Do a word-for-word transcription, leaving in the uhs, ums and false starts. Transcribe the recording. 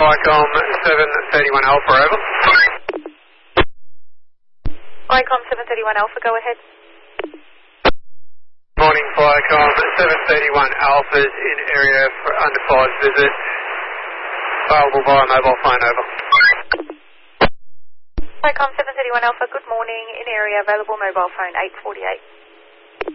Icom seven thirty-one Alpha, over. Icom seven thirty-one Alpha, go ahead. Morning, Flycom seven thirty-one Alpha's in area for under five visit. Available via mobile phone, over. Icom seven thirty-one Alpha, good morning. In area, available mobile phone eight forty-eight.